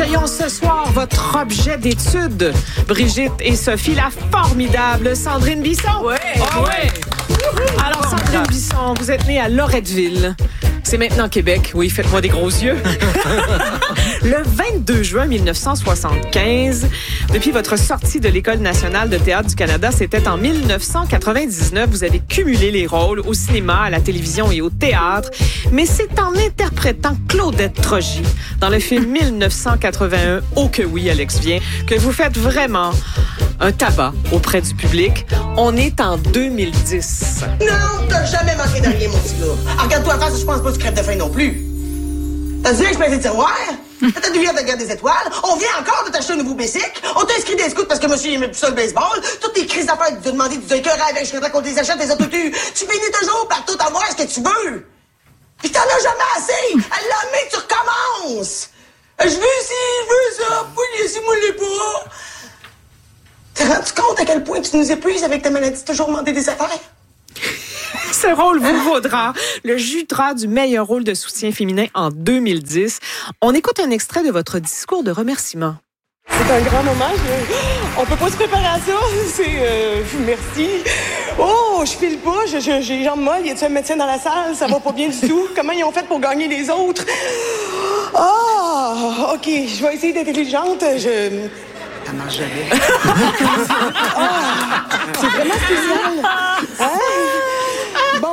accueillons ce soir votre objet d'étude. Brigitte et Sophie, la formidable Sandrine Bisson. Oui. Alors, Sandrine Bisson, vous êtes née à Loretteville. C'est maintenant Québec. Oui, faites-moi des gros yeux. Le 22 juin 1975, depuis votre sortie de l'École nationale de théâtre du Canada, c'était en 1999. Vous avez cumulé les rôles au cinéma, à la télévision et au théâtre. Mais c'est en interprétant Claudette Trogy dans le film 1981, Oh que oui, Alex vient, que vous faites vraiment un tabac auprès du public. On est en 2010. Non, t'as jamais manqué de rien, mon petit gars. Regarde-toi en face, je pense pas que tu crèves de faim non plus. T'as dit que je pèse les tiroirs? T'as dû de regarder des étoiles? On vient encore de t'acheter un nouveau bicycle? On t'a inscrit des scouts parce que monsieur aimait plus ça le baseball? Toutes tes crises d'affaires, tu t'as demandé du écœur avec, je voudrais qu'on te les achète, les autotus. Tu finis toujours par tout avoir ce que tu veux. Puis t'en as jamais assez! À l'année, tu recommences! Je veux ci, je veux ça, pouillez-moi les pas! T'as rendu compte à quel point tu nous épuises avec ta maladie de toujours demander des affaires? Ce rôle vous vaudra le Jutra du meilleur rôle de soutien féminin en 2010. On écoute un extrait de votre discours de remerciement. C'est un grand moment. On peut pas se préparer à ça. Merci. Oh, je file pas. J'ai les jambes molles. Y a-t-il un médecin dans la salle? Ça va pas bien du tout. Comment ils ont fait pour gagner les autres? Ah, OK. Je vais essayer d'être intelligente. Ça marche jamais. C'est vraiment spécial. Hein? Bon.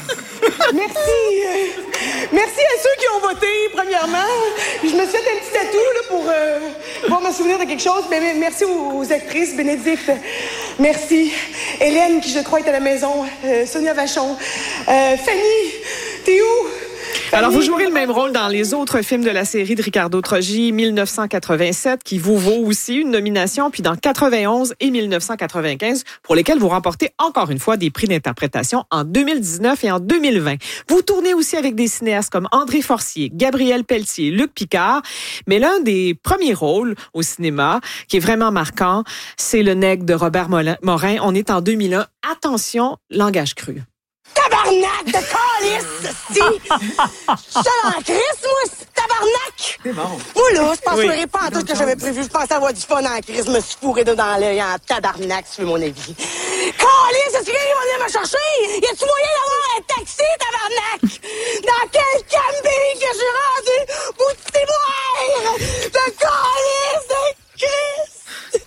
Merci à ceux qui ont voté, premièrement. Je me suis fait un petit tatou là, pour pouvoir me souvenir de quelque chose. Mais merci aux actrices. Bénédicte, merci. Hélène, qui je crois est à la maison. Sonia Vachon. Fanny, t'es où? Alors, vous jouerez le même rôle dans les autres films de la série de Ricardo Trogy, 1987, qui vous vaut aussi une nomination, puis dans 91 et 1995, pour lesquels vous remportez encore une fois des prix d'interprétation en 2019 et en 2020. Vous tournez aussi avec des cinéastes comme André Forcier, Gabriel Pelletier, Luc Picard, mais l'un des premiers rôles au cinéma qui est vraiment marquant, c'est Le Nègre de Robert Morin. On est en 2001. Attention, langage cru. Tabarnak de calice, si! Je suis en crise, moi, tabarnak! C'est bon. Moi, là, je penserais pas en tout ce que j'avais prévu. Je pensais avoir du fun en crise. Je me suis fourré dans l'œil en tabarnak, si tu veux mon avis. Calice, est-ce qu'ils vont venir me chercher? Y a-tu moyen d'avoir un taxi, tabarnak? Dans quel camping que je suis rendu? Pour petit boire! De calice, de crise!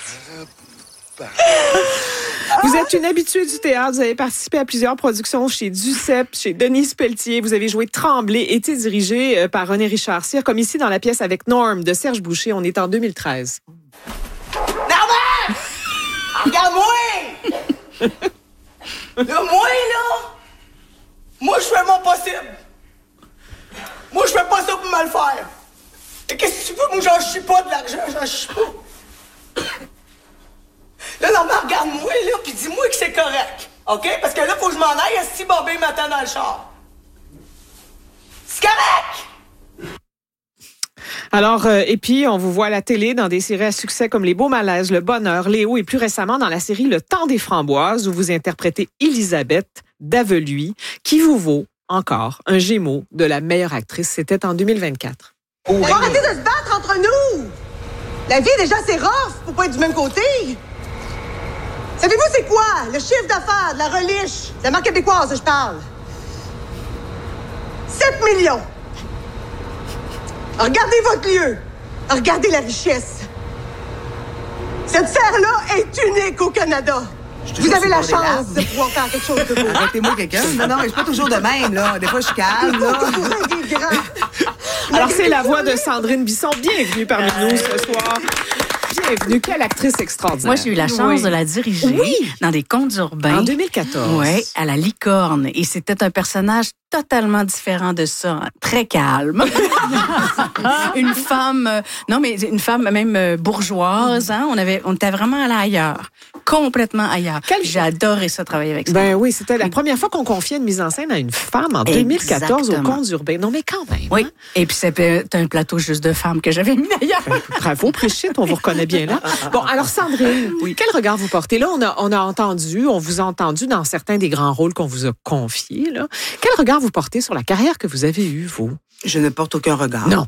Vous êtes une habituée du théâtre. Vous avez participé à plusieurs productions chez Duceppe, chez Denise Pelletier. Vous avez joué Tremblay, été dirigé par René Richard Cyr, comme ici dans la pièce avec Norm de Serge Boucher. On est en 2013. Norman! Regarde-moi! Moi, je fais mon possible. Moi, je fais pas ça pour mal faire. Et qu'est-ce que tu veux? Moi, j'en chie pas de l'argent, j'en chie pas. Là, Normand, regarde-moi, là, pis dis-moi que c'est correct. OK? Parce que là, faut que je m'en aille si Bobby m'attend dans le char. C'est correct! Alors, et puis, on vous voit à la télé dans des séries à succès comme Les Beaux Malaises, Le Bonheur, Léo, et plus récemment dans la série Le Temps des Framboises, où vous interprétez Elisabeth d'Aveluy, qui vous vaut encore un Gémeaux de la meilleure actrice. C'était en 2024. On va arrêter de se battre entre nous! La vie, déjà, c'est rough pour pas être du même côté. Savez-vous c'est quoi? Le chiffre d'affaires de la Reliche, de la marque québécoise, je parle. 7 millions. Regardez votre lieu. Regardez la richesse. Cette serre-là est unique au Canada. Vous avez la chance de pouvoir faire quelque chose de beau. Arrêtez-moi quelqu'un. Non, je suis pas toujours de même, là. Des fois, je suis calme, là. Alors, c'est la voix de Sandrine Bisson. Bienvenue parmi nous ce soir. Bienvenue. Quelle actrice extraordinaire. Moi, j'ai eu la chance de la diriger dans des contes urbains. En 2014. Oui, à la Licorne. Et c'était un personnage totalement différent de ça. Très calme. Une femme, une femme même bourgeoise. Hein? On était vraiment allé ailleurs. Complètement ailleurs. J'ai adoré ça, travailler avec ça. Ben oui, c'était la première fois qu'on confiait une mise en scène à une femme en 2014 au contes urbains. Non, mais quand même. Oui. Hein? Et puis c'était un plateau juste de femmes que j'avais mis d'ailleurs. Bravo, Brigitte, on vous reconnaît bien là. Bon, alors Sandrine, quel regard vous portez? Là, on vous a entendu dans certains des grands rôles qu'on vous a confiés. Là. Quel regard vous portez sur la carrière que vous avez eue, vous? Je ne porte aucun regard. Non.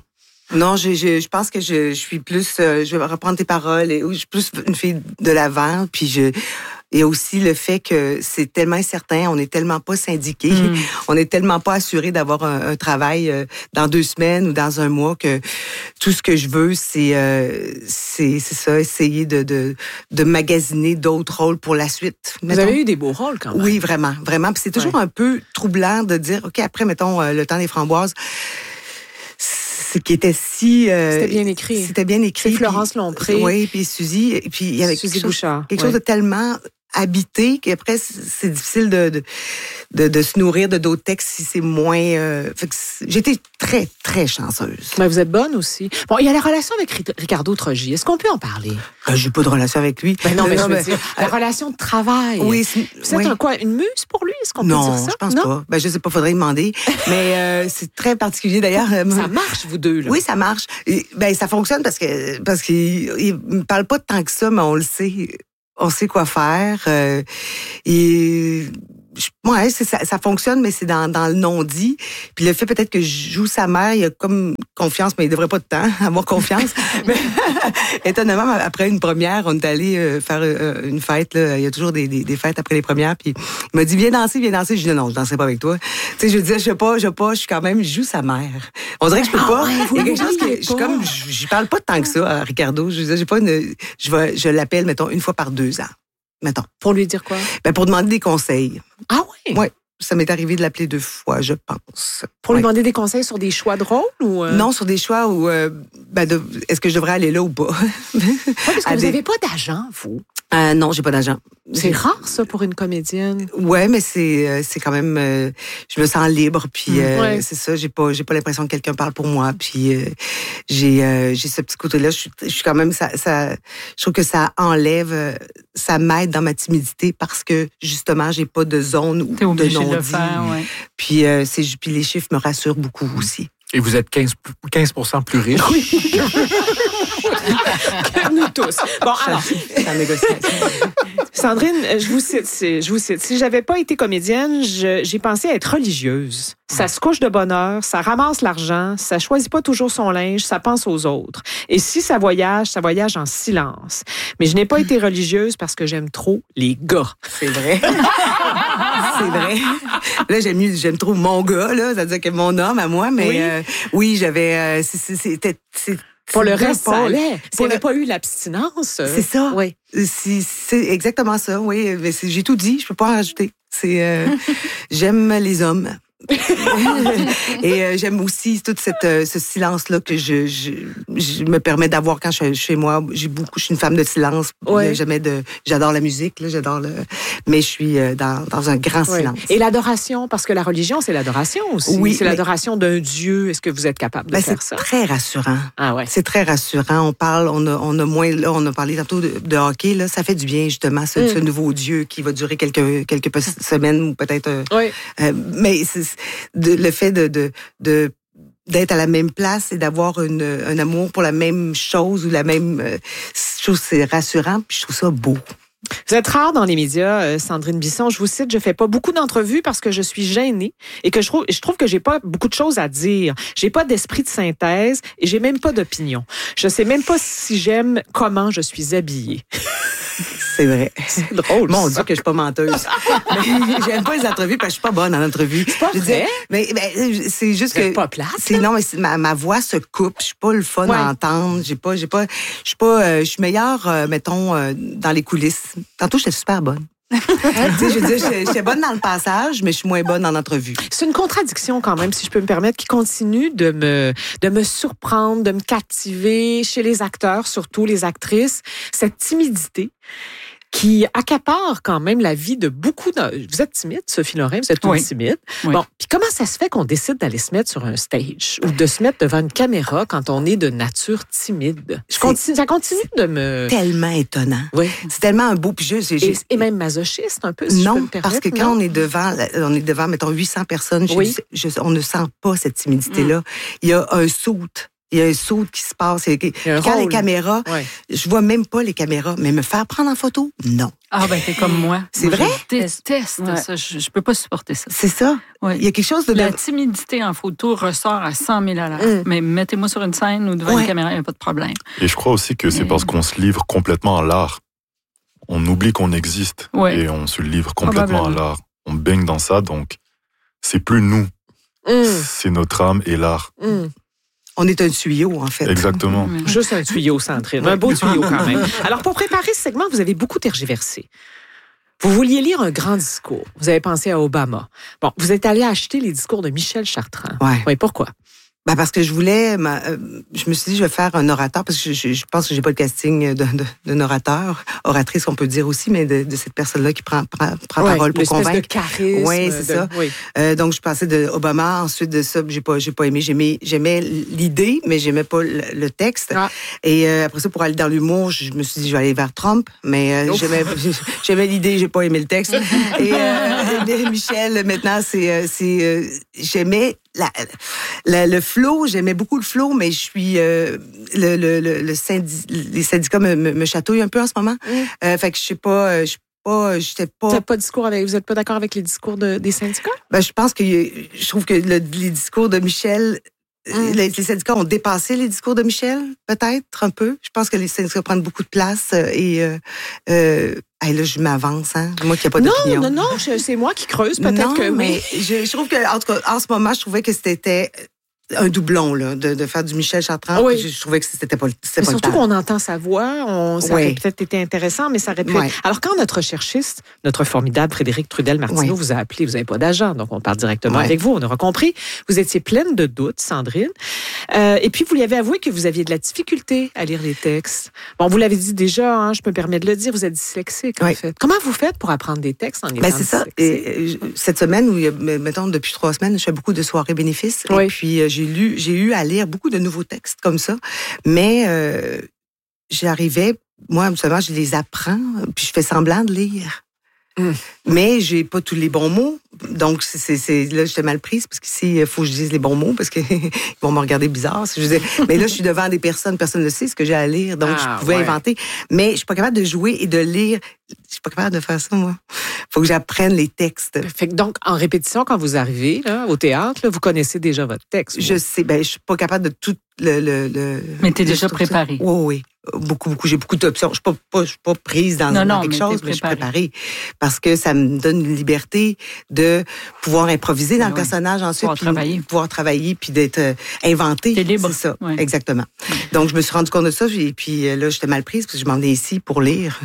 Non, je pense que je suis plus... je vais reprendre tes paroles. Je suis plus une fille de l'avant. Puis il y a aussi le fait que c'est tellement incertain, on n'est tellement pas syndiqué, on n'est tellement pas assuré d'avoir un travail dans 2 semaines ou dans un mois que tout ce que je veux, c'est ça, essayer de magasiner d'autres rôles pour la suite. Vous avez eu des beaux rôles quand même. Oui, vraiment, vraiment. Puis c'est toujours un peu troublant de dire, OK, après, mettons, Le temps des framboises, qui était si... c'était bien écrit. C'était bien écrit. C'est Florence Lompré. Oui, puis Suzy. Et puis il y avait Suzy Bouchard. Quelque chose de tellement habité qu'après, c'est difficile de se nourrir de d'autres textes si c'est moins... fait que j'étais très, très chanceuse. Mais vous êtes bonne aussi. Bon, il y a la relation avec Ricardo Trogi. Est-ce qu'on peut en parler? J'ai pas de relation avec lui. Ben non, mais je veux dire, la relation de travail. Oui. Vous êtes une muse pour lui? Est-ce qu'on peut dire ça? Non, je pense pas. Ben, je sais pas, faudrait lui demander. Mais c'est très particulier d'ailleurs. Ça marche, vous deux, là? Oui, ça marche. Ben, ça fonctionne parce qu'il me parle pas tant que ça, mais on le sait. On sait quoi faire. Ouais, ça fonctionne, mais c'est dans le non-dit. Puis le fait peut-être que je joue sa mère, il a comme confiance, mais il devrait pas de temps avoir confiance. Mais étonnamment, après une première, on est allé faire une fête. Là. Il y a toujours des fêtes après les premières. Puis il m'a dit, viens danser. Je dis, non, je danserai pas avec toi. Tu sais, je dis, je sais pas, je suis quand même, je joue sa mère. On dirait que je peux pas. Il y a quelque chose que je parle pas tant que ça à Ricardo. Je dis, je l'appelle, mettons, 1 fois par 2 ans. Mettons. Pour lui dire quoi? Ben, pour demander des conseils. Ah oui? Oui. Ça m'est arrivé de l'appeler 2 fois, je pense. Pour lui demander des conseils sur des choix de rôle ou... Non, sur des choix où... est-ce que je devrais aller là ou pas? Parce que vous n'avez pas d'agent, vous. Non, j'ai pas d'agent. C'est rare, ça, pour une comédienne. Ouais, mais c'est quand même... je me sens libre, puis c'est ça, j'ai pas l'impression que quelqu'un parle pour moi, puis j'ai ce petit côté-là. Je suis quand même... je trouve que ça enlève... ça m'aide dans ma timidité parce que, justement, j'ai pas de zone ou de non-dit. Puis les chiffres me rassurent beaucoup aussi. Et vous êtes 15% plus riche. Oui. Que nous tous. Bon, alors. Sandrine, je vous cite. Si j'avais pas été comédienne, j'ai pensé à être religieuse. Ça se couche de bonne heure, ça ramasse l'argent, ça choisit pas toujours son linge, ça pense aux autres. Et si ça voyage en silence. Mais je n'ai pas été religieuse parce que j'aime trop les gars. C'est vrai. C'est vrai. Là, j'aime trop mon gars, là. C'est-à-dire que mon homme à moi, mais oui, j'avais... c'était... Pour le reste, ça allait. S'il n'y avait pas eu l'abstinence. C'est ça. Oui. C'est exactement ça, oui. Mais j'ai tout dit, je peux pas en rajouter. J'aime les hommes. Et j'aime aussi tout ce silence-là que je me permets d'avoir quand je suis chez moi. Je suis une femme de silence. Ouais. J'adore la musique, là, mais je suis dans un grand silence. Et l'adoration, parce que la religion, c'est l'adoration aussi. Oui, c'est l'adoration d'un Dieu. Est-ce que vous êtes capable de faire ça? C'est très rassurant. Ah ouais. C'est très rassurant. On a moins, là, on a parlé tantôt de hockey, là. Ça fait du bien, justement, ce nouveau Dieu qui va durer quelques semaines ou peut-être. Mais le fait d'être à la même place et d'avoir un amour pour la même chose ou la même chose, c'est rassurant, puis je trouve ça beau. Vous êtes rare dans les médias, Sandrine Bisson. Je vous cite, je fais pas beaucoup d'entrevues parce que je suis gênée et que je trouve que j'ai pas beaucoup de choses à dire. J'ai pas d'esprit de synthèse et j'ai même pas d'opinion. Je sais même pas si j'aime comment je suis habillée. C'est vrai. C'est drôle. Mon Dieu que je suis pas menteuse. J'aime pas les entrevues parce que je suis pas bonne en entrevue. C'est pas vrai? Mais c'est juste que pas plate. Non, mais ma voix se coupe. Je suis pas le fun à entendre. Je suis meilleure, mettons, dans les coulisses. Tantôt, j'étais super bonne. Tu sais, je veux dire, j'étais bonne dans le passage, mais je suis moins bonne en entrevue. C'est une contradiction quand même, si je peux me permettre, qui continue de me surprendre, de me captiver chez les acteurs, surtout les actrices. Cette timidité qui accapare quand même la vie de beaucoup de... Vous êtes timide, Sophie Lorrain, vous êtes timide. Oui. Bon, puis comment ça se fait qu'on décide d'aller se mettre sur un stage ou de se mettre devant une caméra quand on est de nature timide? Ça continue de me... Tellement étonnant. Oui. C'est tellement un beau pigeon. Et même masochiste un peu, si je peux me permettre. Parce que quand on est devant, mettons, 800 personnes, on ne sent pas cette timidité-là. Il y a un saut. Il y a un saut qui se passe. Quand les caméras, je vois même pas les caméras, mais me faire prendre en photo, non. Ah, ben, t'es comme moi. C'est vrai? Je déteste ça. Je peux pas supporter ça. C'est ça. Ouais. Il y a quelque chose de... La timidité en photo ressort à 100 000 à l'heure. Mais mettez-moi sur une scène ou devant une caméra, il n'y a pas de problème. Et je crois aussi que c'est parce qu'on se livre complètement à l'art. On oublie qu'on existe et on se livre complètement à l'art. On baigne dans ça, donc c'est plus nous. C'est notre âme et l'art. On est un tuyau, en fait. Exactement. Juste un tuyau, Sandrine. Un beau tuyau, quand même. Alors, pour préparer ce segment, vous avez beaucoup tergiversé. Vous vouliez lire un grand discours. Vous avez pensé à Obama. Bon, vous êtes allé acheter les discours de Michel Chartrand. Oui, pourquoi? Ben parce que je voulais, je me suis dit, je vais faire un orateur, parce que je pense que j'ai pas le casting d'un orateur, oratrice, on peut dire aussi, mais de cette personne-là qui prend parole pour convaincre. De charisme. Oui, c'est ça. Oui. Donc, je passais de Obama, ensuite de ça, j'ai pas aimé. J'aimais l'idée, mais j'aimais pas le texte. Et après ça, pour aller dans l'humour, je me suis dit, je vais aller vers Trump, mais j'aimais l'idée, j'ai pas aimé le texte. Et Michel, maintenant, j'aimais le flow, j'aimais beaucoup le flow, mais je suis les syndicats me chatouillent un peu en ce moment. Fait que je sais pas, j'étais pas. Vous êtes pas d'accord avec les discours des syndicats? Ben, je pense que je trouve que les discours de Michel. Les syndicats ont dépassé les discours de Michel, peut-être, un peu. Je pense que les syndicats prennent beaucoup de place là, je m'avance, hein. Moi qui n'ai pas d'opinion. Non, c'est moi qui creuse, peut-être que mais je trouve que, en tout cas, en ce moment, je trouvais que c'était un doublon, là, de faire du Michel Chartrand. Oui. Je trouvais que c'était pas le temps. Surtout qu'on entend sa voix, ça aurait peut-être été intéressant, mais ça aurait pu être... Alors, quand notre recherchiste, notre formidable Frédéric Trudel-Martineau vous a appelé, vous n'avez pas d'agent, donc on part directement avec vous, on aura compris. Vous étiez pleine de doutes, Sandrine. Et puis, vous lui avez avoué que vous aviez de la difficulté à lire les textes. Bon, vous l'avez dit déjà, hein, je me permets de le dire, vous êtes dyslexique, en fait. Comment vous faites pour apprendre des textes en étant c'est ça. Et, cette semaine, mettons, depuis 3 semaines, je fais beaucoup de soirées bénéfices. Et puis, j'ai eu à lire beaucoup de nouveaux textes comme ça, mais j'arrivais, moi, seulement, je les apprends, puis je fais semblant de lire. Mais j'ai pas tous les bons mots, donc là, j'étais mal prise, parce qu'ici, il faut que je dise les bons mots, parce qu'ils vont me regarder bizarre. Mais là, je suis devant des personnes ne sait ce que j'ai à lire, donc je pouvais inventer. Mais je suis pas capable de jouer et de lire. Je suis pas capable de faire ça, moi. Faut que j'apprenne les textes. Fait que donc, en répétition, quand vous arrivez là, au théâtre, là, vous connaissez déjà votre texte. Je sais, je suis pas capable de tout Mais t'es déjà préparée. Oui. Beaucoup. J'ai beaucoup d'options. Je suis pas prise dans quelque chose, mais je suis préparée. Parce que ça me donne une liberté de pouvoir improviser dans le personnage ensuite. Pouvoir travailler, puis d'être inventé. T'es libre. C'est ça, exactement. Donc, je me suis rendu compte de ça, et puis là, j'étais mal prise, parce que je m'en venais ici pour lire.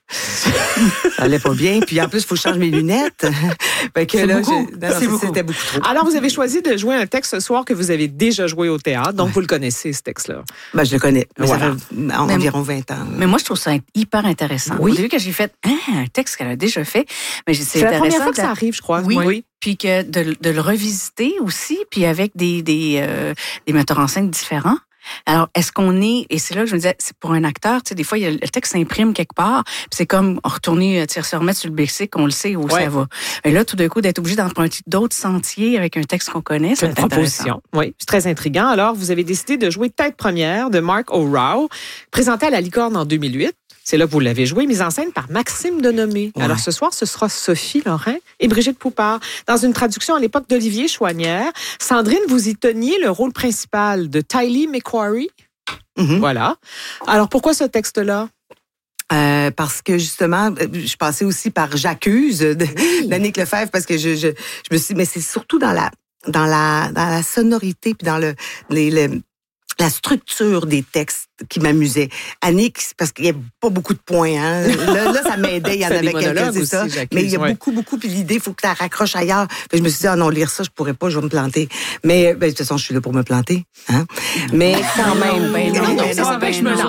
Ça allait pas bien. Puis en plus, il faut que je change mes lunettes. Fait que là, c'était beaucoup trop. Alors, vous avez choisi de jouer un texte ce soir que vous avez déjà joué au théâtre, donc vous le connaissez, ce texte-là. Je le connais. Ça fait environ 20 ans. Mais moi, je trouve ça hyper intéressant. Au début, que j'ai fait un texte qu'elle a déjà fait, mais c'est la première fois que ça arrive, je crois. Oui. Puis que de le revisiter aussi, puis avec des metteurs en scène différents. Alors, est-ce qu'on est... Et c'est là que je me disais, c'est pour un acteur, tu sais, des fois, le texte s'imprime quelque part, puis c'est comme retourner, se remettre sur le bicycle, on le sait où ça va. Et là, tout d'un coup, d'être obligé d'emprunter d'autres sentiers avec un texte qu'on connaît, c'est une proposition. Oui, c'est très intriguant. Alors, vous avez décidé de jouer Tête première de Mark O'Rourke, présenté à la Licorne en 2008. C'est là que vous l'avez joué, mise en scène par Maxime Denomé. Ouais. Alors, ce soir, ce sera Sophie Lorrain et Brigitte Poupard. Dans une traduction à l'époque d'Olivier Chouanière, Sandrine, vous y teniez le rôle principal de Tylee McQuarrie. Voilà. Alors, pourquoi ce texte-là? Parce que justement, je passais aussi par J'accuse d'Annick Lefebvre, parce que je me suis dit, mais c'est surtout dans la sonorité, puis dans la structure des textes qui m'amusait. Annick, parce qu'il n'y a pas beaucoup de points. Hein. Là, ça m'aidait. Il y en avait quelques, c'est ça. Mais il y a beaucoup. Puis l'idée, il faut que tu la raccroches ailleurs. Puis je me suis dit, non, lire ça, je pourrais pas, je vais me planter. Mais de toute façon, je suis là pour me planter. Hein. Mais quand même. Je me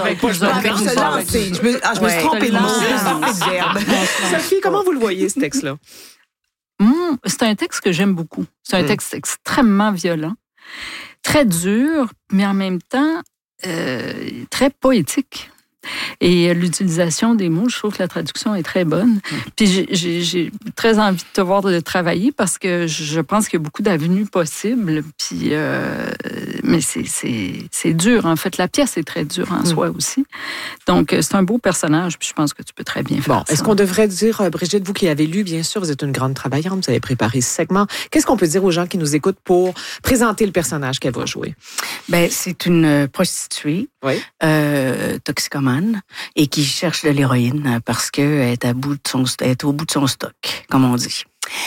suis trompée de mot. Sophie, comment vous le voyez, ce texte-là? C'est un texte que j'aime beaucoup. C'est un texte extrêmement violent. Très dur, mais en même temps très poétique. Et l'utilisation des mots, je trouve que la traduction est très bonne. Puis j'ai très envie de te voir de travailler parce que je pense qu'il y a beaucoup d'avenues possibles. Puis mais c'est dur. En fait, la pièce est très dure en soi aussi. Donc, c'est un beau personnage, puis je pense que tu peux très bien faire ça. Est-ce qu'on devrait dire, Brigitte, vous qui avez lu, bien sûr, vous êtes une grande travaillante, vous avez préparé ce segment. Qu'est-ce qu'on peut dire aux gens qui nous écoutent pour présenter le personnage qu'elle va jouer? Ben, c'est une prostituée, toxicomane, et qui cherche de l'héroïne parce qu'elle est est au bout de son stock, comme on dit.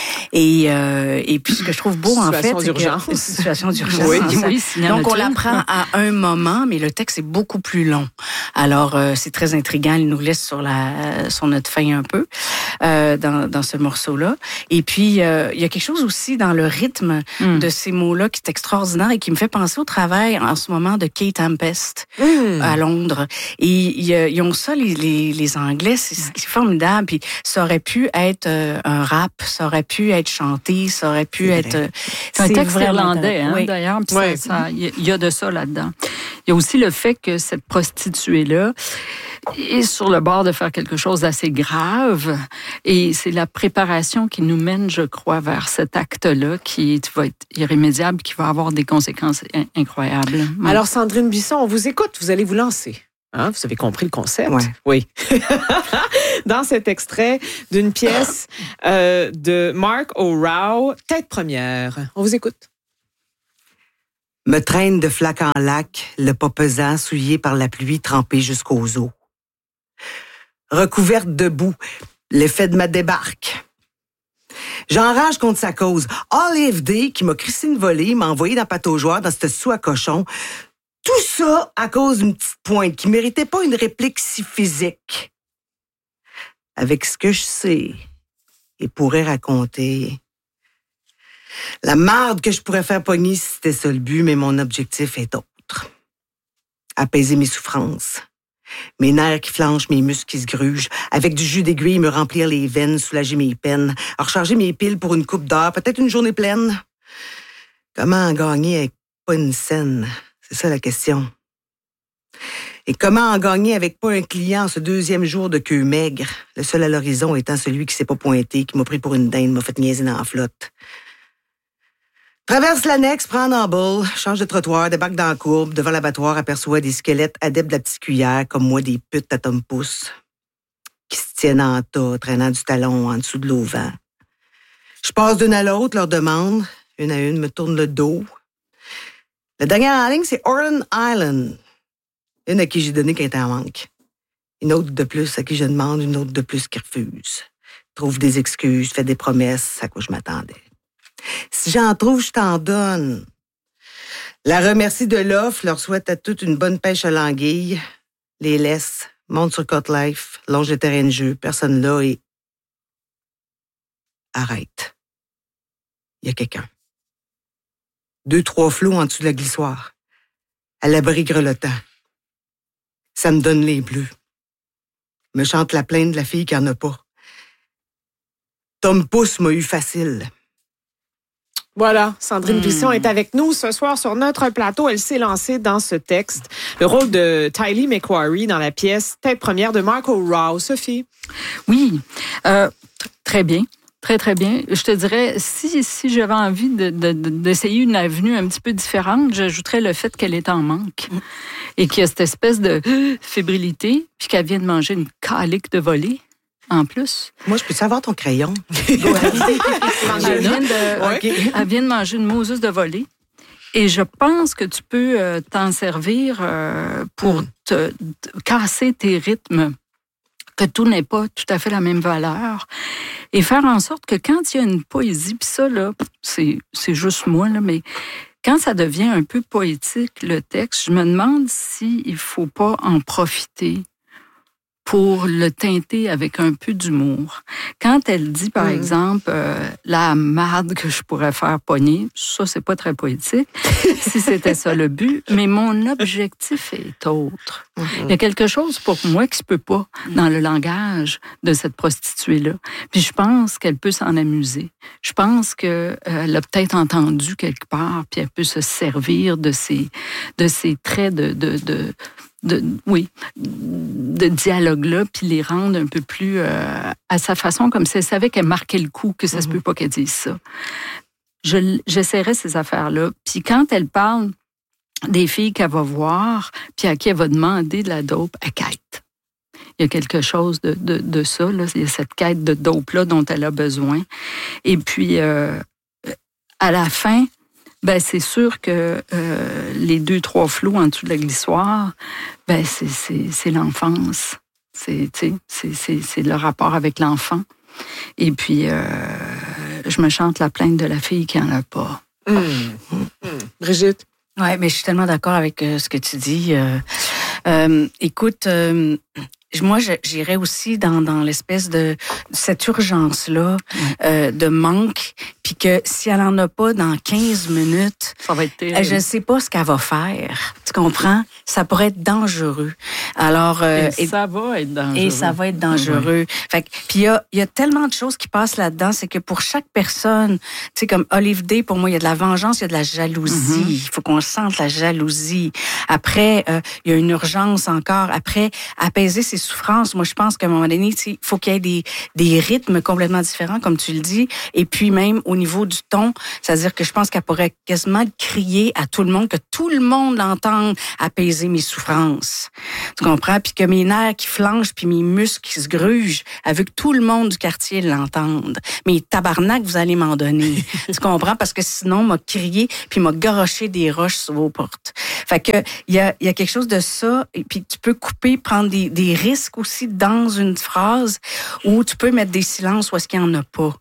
Et puis, ce que je trouve beau, en fait, c'est que... Situation d'urgence. Oui, donc, on l'apprend à un moment, mais le texte est beaucoup plus long. Alors, c'est très intriguant. Il nous laisse sur notre faim un peu dans ce morceau-là. Et puis, il y a quelque chose aussi dans le rythme de ces mots-là qui est extraordinaire et qui me fait penser au travail en ce moment de Kate Tempest à Londres. Et ils ont ça, les Anglais, c'est formidable. Puis, ça aurait pu être un rap, ça aurait pu être chanté, ça aurait pu être... C'est un texte irlandais, d'ailleurs, puis il y a de ça là-dedans. Il y a aussi le fait que cette prostituée-là est sur le bord de faire quelque chose d'assez grave, et c'est la préparation qui nous mène, je crois, vers cet acte-là qui va être irrémédiable, qui va avoir des conséquences incroyables. Alors, Sandrine Bisson, on vous écoute, vous allez vous lancer. Hein, vous avez compris le concept? Oui. Dans cet extrait d'une pièce de Mark O'Rourke, Tête première. On vous écoute. Me traîne de flac en lac, le pas pesant, souillé par la pluie, trempé jusqu'aux os. Recouverte de boue, l'effet de ma débarque. J'enrage contre sa cause. Olive Day, qui m'a crissé une volée, m'a envoyé dans pataugeoire dans cette sou à cochon. Tout ça à cause d'une petite pointe qui méritait pas une réplique si physique. Avec ce que je sais et pourrais raconter, la marde que je pourrais faire pogner si c'était ça le but, mais mon objectif est autre. Apaiser mes souffrances, mes nerfs qui flanchent, mes muscles qui se grugent, avec du jus d'aiguille me remplir les veines, soulager mes peines, recharger mes piles pour une coupe d'heure, peut-être une journée pleine. Comment en gagner avec pas une scène? C'est ça la question. Et comment en gagner avec pas un client ce deuxième jour de queue maigre, le seul à l'horizon étant celui qui s'est pas pointé, qui m'a pris pour une dinde, m'a fait niaiser dans la flotte. Traverse l'annexe, prends en boule, change de trottoir, débarque dans la courbe, devant l'abattoir, aperçoit des squelettes adeptes de la petite cuillère, comme moi, des putes à tom-pouce, qui se tiennent en tas, traînant du talon en dessous de l'auvent. Je passe d'une à l'autre, leur demande, une à une, me tourne le dos. La dernière en ligne, c'est Orland Island. Une à qui j'ai donné qu'elle était en manque. Une autre de plus à qui je demande, une autre de plus qui refuse. Trouve des excuses, fait des promesses à quoi je m'attendais. Si j'en trouve, je t'en donne. La remercie de l'offre, leur souhaite à toutes une bonne pêche à l'anguille, les laisse, monte sur Cotlife, longe le terrain de jeu, personne là et... Arrête. Il y a quelqu'un. 2-3 flots en dessous de la glissoire. À l'abri grelottant. Ça me donne les bleus. Me chante la plainte de la fille qui en a pas. Tom Pouce m'a eu facile. Voilà, Sandrine Bisson est avec nous ce soir sur notre plateau. Elle s'est lancée dans ce texte. Le rôle de Tylee McQuarrie dans la pièce Tête première de Mark O'Rourke. Sophie? Oui, très bien. Très, très bien. Je te dirais, si j'avais envie d'essayer une avenue un petit peu différente, j'ajouterais le fait qu'elle est en manque et qu'il y a cette espèce de fébrilité, puis qu'elle vient de manger une calique de volée, en plus. Moi, je peux savoir ton crayon? Elle vient de manger une Moses de volée. Et je pense que tu peux t'en servir pour te casser tes rythmes, que tout n'est pas tout à fait la même valeur, et faire en sorte que quand il y a une poésie, puis ça, là, c'est juste moi, là, mais quand ça devient un peu poétique, le texte, je me demande s'il ne faut pas en profiter pour le teinter avec un peu d'humour. Quand elle dit, par exemple, la marde que je pourrais faire pogner, ça, c'est pas très poétique, si c'était ça le but, mais mon objectif est autre. Il y a quelque chose pour moi qui se peut pas dans le langage de cette prostituée-là. Puis je pense qu'elle peut s'en amuser. Je pense qu'elle a peut-être entendu quelque part, puis elle peut se servir de ces traits de dialogue-là, puis les rendre un peu plus à sa façon, comme si elle savait qu'elle marquait le coup, que ça se peut pas qu'elle dise ça. J'essaierai ces affaires-là. Puis quand elle parle des filles qu'elle va voir, puis à qui elle va demander de la dope à quête. Il y a quelque chose de ça, là. Il y a cette quête de dope-là dont elle a besoin. Et puis, à la fin, ben c'est sûr que les 2-3 flots en dessous de la glissoire, ben c'est l'enfance. C'est le rapport avec l'enfant. Et puis, je me chante la plainte de la fille qui n'en a pas. Brigitte? Oui, mais je suis tellement d'accord avec ce que tu dis. Écoute, moi, j'irais aussi dans l'espèce de cette urgence-là de manque, puis que si elle en a pas dans 15 minutes, ça va être terrible. Je ne sais pas ce qu'elle va faire. Tu comprends? Ça pourrait être dangereux. Alors, et ça va être dangereux. Et ça va être dangereux. Fait que, puis il y a tellement de choses qui passent là-dedans, c'est que pour chaque personne, tu sais, comme Olive Day, pour moi, il y a de la vengeance, il y a de la jalousie. Il faut qu'on sente la jalousie. Après, il y a une urgence encore. Après, apaiser ses souffrances. Moi, je pense qu'à un moment donné, il faut qu'il y ait des rythmes complètement différents, comme tu le dis. Et puis même au niveau du ton, c'est-à-dire que je pense qu'elle pourrait quasiment crier à tout le monde, que tout le monde l'entende, apaiser mes souffrances. Tu comprends? Puis que mes nerfs qui flanchent, puis mes muscles qui se grugent, elle veut que tout le monde du quartier l'entende. Mais tabarnak, vous allez m'en donner. Tu comprends? Parce que sinon, m'a crié, puis m'a garoché des roches sur vos portes. Fait que il y a quelque chose de ça, et puis tu peux couper, prendre des risques aussi dans une phrase, où tu peux mettre des silences où est-ce qu'il n'y en a pas.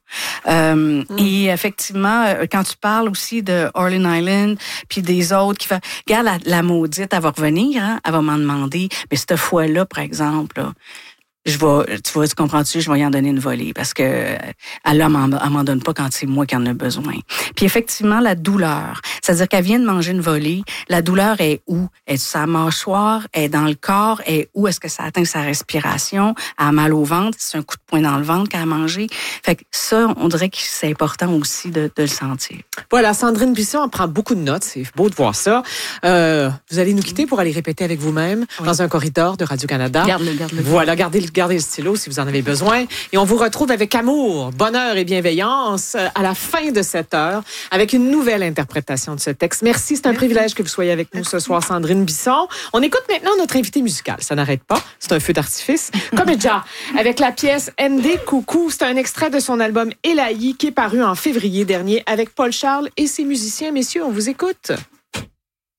Et effectivement, quand tu parles aussi de Orleans Island, puis des autres qui font, regarde la maudite, elle va revenir, hein, elle va m'en demander, mais cette fois-là, par exemple, là, tu comprends-tu, je vais y en donner une volée parce que elle m'en donne pas quand c'est moi qui en ai besoin. Puis effectivement, la douleur, c'est-à-dire qu'elle vient de manger une volée, la douleur est où? Est sa mâchoire? Est dans le corps? Est où est-ce que ça atteint sa respiration? Elle a mal au ventre? C'est un coup de poing dans le ventre qu'elle a mangé? Fait que ça, on dirait que c'est important aussi de le sentir. Voilà, Sandrine Bisson en prend beaucoup de notes. C'est beau de voir ça. Vous allez nous quitter pour aller répéter avec vous-même dans un corridor de Radio-Canada. Garde-le. Voilà, gardez le stylo si vous en avez besoin. Et on vous retrouve avec amour, bonheur et bienveillance à la fin de cette heure avec une nouvelle interprétation de ce texte. Merci, c'est un privilège que vous soyez avec nous ce soir, Sandrine Bisson. On écoute maintenant notre invité musical. Ça n'arrête pas, c'est un feu d'artifice. Comédia, avec la pièce Ndé Coucou. C'est un extrait de son album Élaïe qui est paru en février dernier avec Paul Charles et ses musiciens. Messieurs, on vous écoute.